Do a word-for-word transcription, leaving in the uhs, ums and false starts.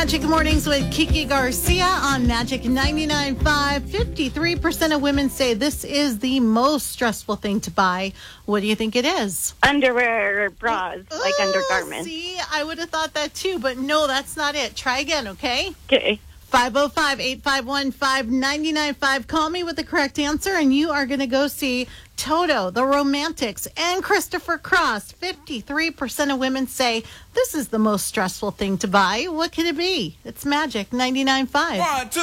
Magic Mornings with Kiki Garcia on Magic ninety-nine point five. fifty-three percent of women say this is the most stressful thing to buy. What do you think it is? Underwear or bras, like Oh, undergarments. See, I would have thought that too, but no, that's not it. Try again, okay? Okay. five oh five, eight five one, five nine nine five. Call me with the correct answer, and you are going to go see Toto, The Romantics, and Christopher Cross. fifty-three percent of women say this is the most stressful thing to buy. What could it be? It's Magic ninety-nine point five. One, two.